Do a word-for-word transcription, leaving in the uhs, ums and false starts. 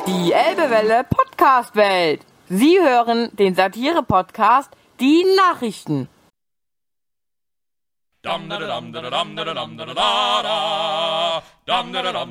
Die Elbewelle Podcast-Welt. Sie hören den Satire-Podcast Die Nachrichten. Dam da dam da dam da dam da da da dam da dam